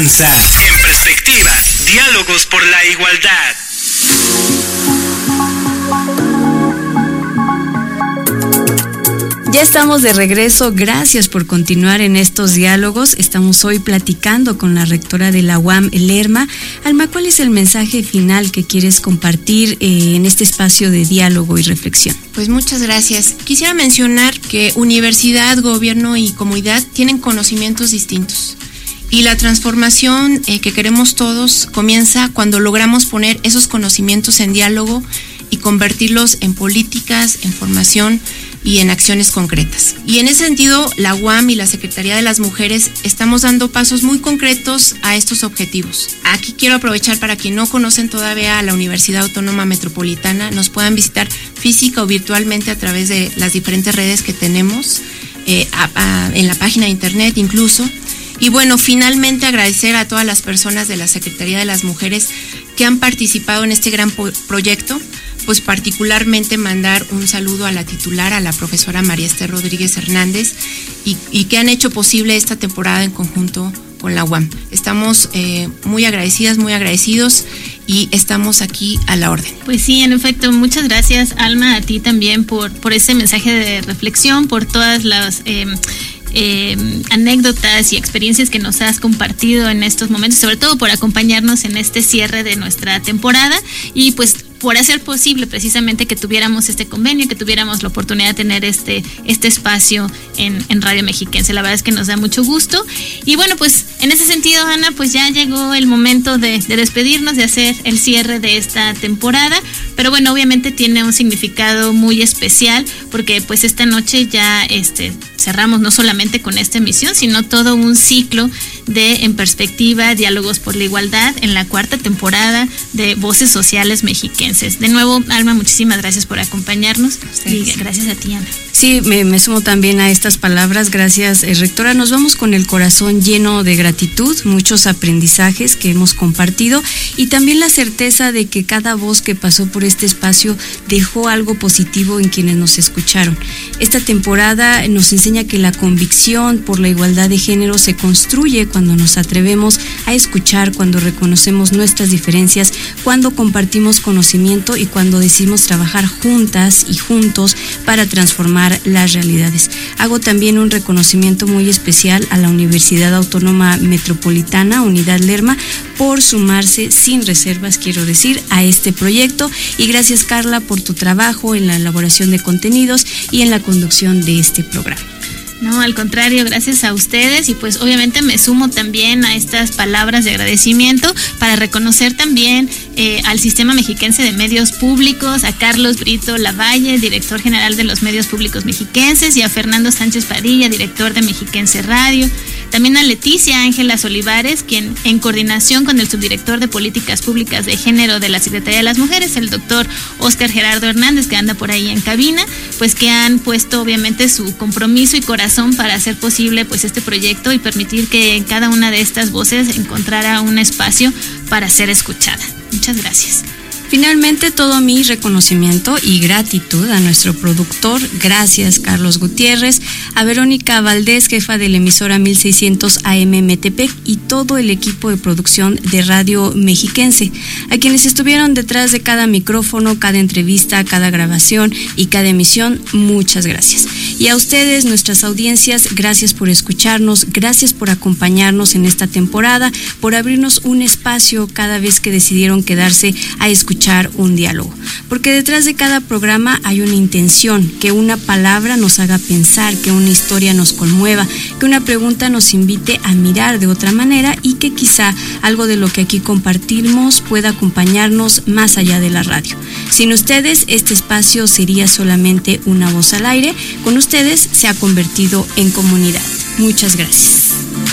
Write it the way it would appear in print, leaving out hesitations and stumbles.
comienza En Perspectiva, diálogos por la igualdad. Ya estamos de regreso, gracias por continuar en estos diálogos. Estamos hoy platicando con la rectora de la UAM, Lerma. Alma, ¿cuál es el mensaje final que quieres compartir en este espacio de diálogo y reflexión? Pues muchas gracias. Quisiera mencionar que universidad, gobierno y comunidad tienen conocimientos distintos. Y la transformación que queremos todos comienza cuando logramos poner esos conocimientos en diálogo y convertirlos en políticas, en formación y en acciones concretas. Y en ese sentido, la UAM y la Secretaría de las Mujeres estamos dando pasos muy concretos a estos objetivos. Aquí quiero aprovechar para quien no conocen todavía a la Universidad Autónoma Metropolitana, nos puedan visitar física o virtualmente a través de las diferentes redes que tenemos, en la página de internet incluso. Y bueno, finalmente agradecer a todas las personas de la Secretaría de las Mujeres que han participado en este gran proyecto, pues particularmente mandar un saludo a la titular, a la profesora María Esther Rodríguez Hernández, y que han hecho posible esta temporada en conjunto con la UAM. Estamos muy agradecidas, muy agradecidos y estamos aquí a la orden. Pues sí, en efecto, muchas gracias, Alma, a ti también por ese mensaje de reflexión, por todas las anécdotas y experiencias que nos has compartido en estos momentos, sobre todo por acompañarnos en este cierre de nuestra temporada y pues por hacer posible precisamente que tuviéramos este convenio, que tuviéramos la oportunidad de tener este espacio en Radio Mexiquense. La verdad es que nos da mucho gusto. Y bueno, pues en ese sentido, Ana, pues ya llegó el momento de despedirnos, de hacer el cierre de esta temporada. Pero bueno, obviamente tiene un significado muy especial porque pues esta noche ya cerramos no solamente con esta emisión, sino todo un ciclo de En Perspectiva, Diálogos por la Igualdad en la 4ª temporada de Voces Sociales Mexiquenses. De nuevo, Alma, muchísimas gracias por acompañarnos y gracias a ti, Ana. Sí, me sumo también a estas palabras. Gracias, rectora. Nos vamos con el corazón lleno de gratitud, muchos aprendizajes que hemos compartido y también la certeza de que cada voz que pasó por este espacio dejó algo positivo en quienes nos escucharon. Esta temporada nos enseña que la convicción por la igualdad de género se construye cuando nos atrevemos a escuchar, cuando reconocemos nuestras diferencias, cuando compartimos conocimiento y cuando decidimos trabajar juntas y juntos para transformar las realidades. Hago también un reconocimiento muy especial a la Universidad Autónoma Metropolitana, Unidad Lerma, por sumarse sin reservas, quiero decir, a este proyecto. Y gracias, Carla, por tu trabajo en la elaboración de contenidos y en la conducción de este programa. No, al contrario, gracias a ustedes y pues obviamente me sumo también a estas palabras de agradecimiento para reconocer también al Sistema Mexiquense de Medios Públicos, a Carlos Brito Lavalle, director general de los Medios Públicos Mexiquenses, y a Fernando Sánchez Padilla, director de Mexiquense Radio. También a Leticia Ángelas Olivares, quien en coordinación con el subdirector de Políticas Públicas de Género de la Secretaría de las Mujeres, el doctor Óscar Gerardo Hernández, que anda por ahí en cabina, pues que han puesto obviamente su compromiso y corazón para hacer posible pues este proyecto y permitir que en cada una de estas voces encontrara un espacio para ser escuchada. Muchas gracias. Finalmente, todo mi reconocimiento y gratitud a nuestro productor, gracias Carlos Gutiérrez, a Verónica Valdés, jefa de la emisora 1600 AM Metepec, y todo el equipo de producción de Radio Mexiquense, a quienes estuvieron detrás de cada micrófono, cada entrevista, cada grabación y cada emisión, muchas gracias. Y a ustedes, nuestras audiencias, gracias por escucharnos, gracias por acompañarnos en esta temporada, por abrirnos un espacio cada vez que decidieron quedarse a escuchar un diálogo, porque detrás de cada programa hay una intención, que una palabra nos haga pensar, que una historia nos conmueva, que una pregunta nos invite a mirar de otra manera y que quizá algo de lo que aquí compartimos pueda acompañarnos más allá de la radio. Sin ustedes, este espacio sería solamente una voz al aire. Con ustedes se ha convertido en comunidad. Muchas gracias.